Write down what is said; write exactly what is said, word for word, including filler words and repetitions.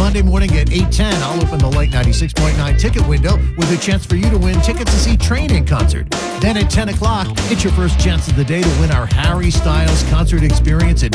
Monday morning at eight ten, I'll open the Lake ninety-six point nine ticket window with a chance for you to win tickets to see Train in concert. Then at ten o'clock, it's your first chance of the day to win our Harry Styles concert experience in